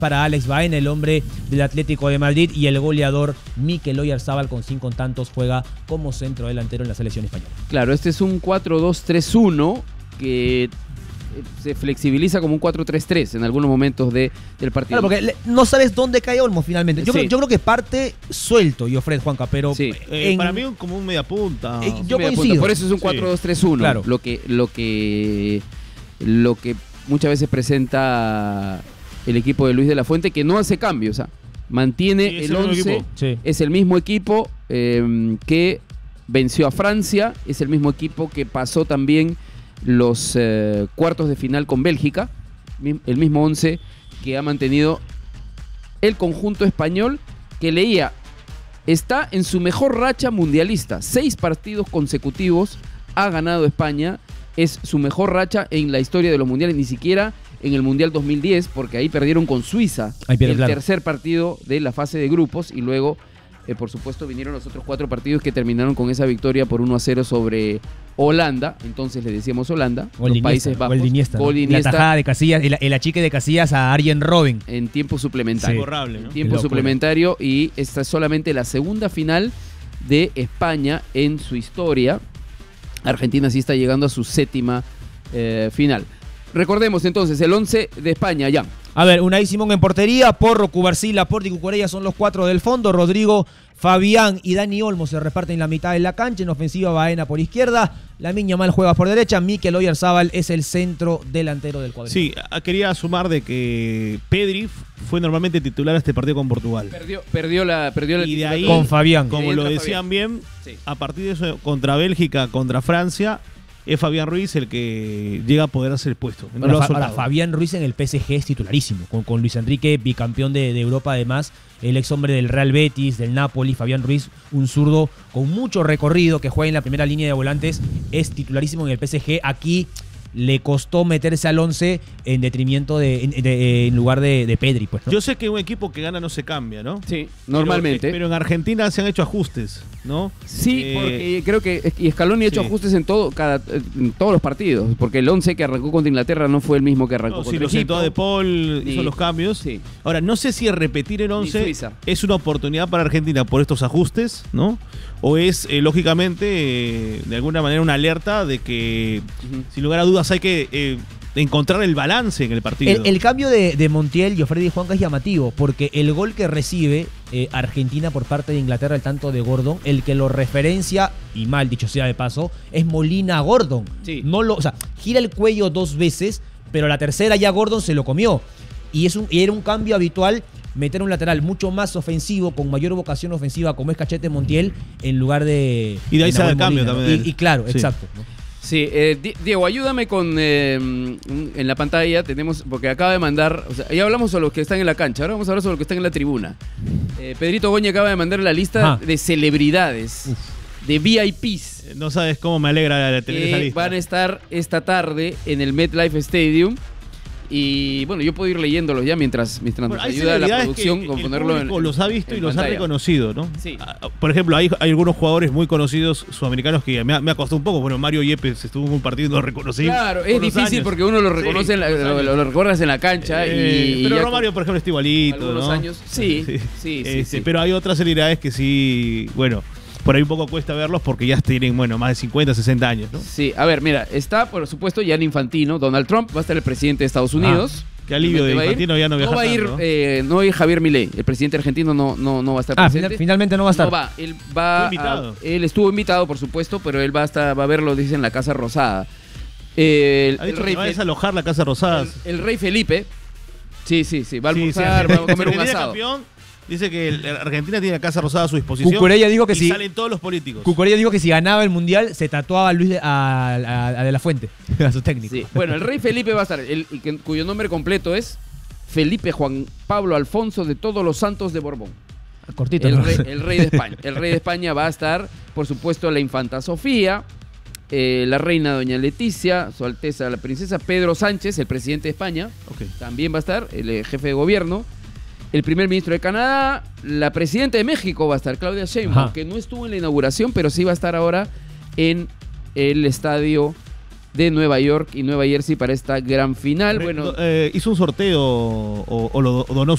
para Alex Baena, el hombre del Atlético de Madrid, y el goleador Mikel Oyarzabal con 5 tantos juega como centro delantero en la selección española. Claro, este es un 4-2-3-1 que se flexibiliza como un 4-3-3 en algunos momentos del partido. Claro, porque no sabes dónde cae Olmo finalmente. Yo, Sí. yo creo que parte suelto, Jofred, Juanca, pero Sí. Para mí como un mediapunta. Yo Media punta. coincido. Por eso es un 4-2-3-1. Claro. Lo que muchas veces presenta el equipo de Luis de la Fuente, que no hace cambios. Mantiene Sí, es el el mismo 11. equipo. Sí. Es el mismo equipo que venció a Francia. Es el mismo equipo que pasó también los cuartos de final con Bélgica. El mismo 11 que ha mantenido el conjunto español, que leía, está en su mejor racha mundialista. 6 partidos consecutivos ha ganado España. Es su mejor racha en la historia de los mundiales, ni siquiera en el Mundial 2010, porque ahí perdieron con Suiza el tercer partido de la fase de grupos, y luego, por supuesto, vinieron los otros 4 partidos que terminaron con esa victoria por 1-0 sobre Holanda. Entonces le decíamos Holanda, los Países Bajos. Gol de Iniesta, la tajada de Casillas, el achique de Casillas a Arjen Robben. En tiempo suplementario. Sí. Borrable, ¿no? Tiempo suplementario, y esta es solamente la segunda final de España en su historia. Argentina sí está llegando a su 7ª final. Recordemos entonces el 11 de España ya. A ver, Unai Simón en portería, Porro, Cubarsí, Laporte y Cucurella son los 4 del fondo. Rodrigo, Fabián y Dani Olmo se reparten la mitad de la cancha. En ofensiva, Baena por izquierda, Lamine Yamal juega por derecha, Mikel Oyarzabal es el centro delantero del cuadro. Sí, quería sumar de que Pedri fue normalmente titular a este partido con Portugal. Perdió Y de ahí, con Fabián. como lo Fabián. decían bien, Sí. a partir de eso, contra Bélgica, contra Francia, es Fabián Ruiz el que llega a poder hacer el puesto. No lo ha soltado. Fabián Ruiz en el PSG es titularísimo, con Luis Enrique, bicampeón de Europa además, el ex hombre del Real Betis, del Napoli. Fabián Ruiz, un zurdo con mucho recorrido que juega en la primera línea de volantes, es titularísimo en el PSG. Aquí le costó meterse al 11 en detrimento en lugar de Pedri, pues, ¿no? Yo sé que un equipo que gana no se cambia, ¿no? Sí, normalmente. Pero en Argentina se han hecho ajustes, ¿no? Sí, porque creo que y Scaloni ha hecho ajustes en todos los partidos, porque el 11 que arrancó contra Inglaterra no fue el mismo que arrancó contra lo sentó Egipto. a De Paul, Sí. hizo los cambios. Sí. Ahora, no sé si repetir el 11 Suiza. es una oportunidad para Argentina por estos ajustes, ¿no? O es, lógicamente, de alguna manera una alerta de que, sin lugar a dudas, hay que encontrar el balance en el partido. El cambio de Montiel, Jofredi y Juanca es llamativo, porque el gol que recibe Argentina por parte de Inglaterra, el tanto de Gordon, el que lo referencia, y mal dicho sea de paso, es Molina Gordon. Sí. O sea, gira el cuello 2 veces, pero la tercera ya Gordon se lo comió. Y era un cambio habitual meter un lateral mucho más ofensivo, con mayor vocación ofensiva, como es Cachete Montiel, en lugar de... Y de ahí sale el Nahuel cambio Molina, ¿no? también. Y claro, Sí. exacto, ¿no? Sí, Diego, ayúdame con en la pantalla tenemos, porque acaba de mandar, o sea, ya hablamos sobre los que están en la cancha, ahora vamos a hablar sobre los que están en la tribuna. Pedrito Goña acaba de mandar la lista de celebridades, de VIPs. No sabes cómo me alegra tener esa Que lista. van a estar esta tarde en el MetLife Stadium. Y bueno, yo puedo ir leyéndolos ya mientras nos Bueno, hay ayuda la celebridades producción que con el ponerlo en público los ha visto en y los ha pantalla. reconocido, ¿no? Sí. Por ejemplo, hay algunos jugadores muy conocidos sudamericanos que me ha costado un poco. Bueno, Mario Yepes estuvo en un partido y no lo reconocí. Claro, es por los difícil años. porque uno lo reconoce, Sí, por los años. lo recuerdas en la cancha. Y pero ya Romario, por ejemplo, está igualito, algunos ¿no? años. Sí. Pero hay otras celebridades que sí, bueno, por ahí un poco cuesta verlos porque ya tienen, bueno, más de 50, 60 años, ¿no? Sí, a ver, mira, está por supuesto Gianni Infantino, Donald Trump, va a estar el presidente de Estados Unidos. Qué alivio de Va a ir. Infantino ya no viaja No va a ir, tanto, no va a ir Javier Milei, el presidente argentino no va a estar presente. Finalmente no va a estar. No va, él va. Fue invitado. Él estuvo invitado, por supuesto, pero él va a verlo, dice, en la Casa Rosada. Ha dicho que va a desalojar la Casa Rosada. El rey Felipe. Sí, va a almorzar, sí. va a comer un Argentina asado. campeón, dice que Argentina tiene la Casa Rosada a su disposición. Cucurella dijo que y sí. salen todos los políticos. Cucurella dijo que si ganaba el Mundial se tatuaba a De la Fuente, a su técnico. Sí. Bueno, el rey Felipe va a estar, cuyo nombre completo es Felipe Juan Pablo Alfonso de Todos los Santos de Borbón. Cortito, El ¿no? rey de España. El rey de España va a estar, por supuesto, la infanta Sofía, la reina doña Leticia, su alteza la princesa Pedro Sánchez, el presidente de España, también va a estar, el jefe de gobierno, el primer ministro de Canadá, la presidenta de México va a estar, Claudia Sheinbaum, que no estuvo en la inauguración, pero sí va a estar ahora en el estadio de Nueva York y Nueva Jersey para esta gran final. Bueno, ¿Hizo un sorteo o lo donó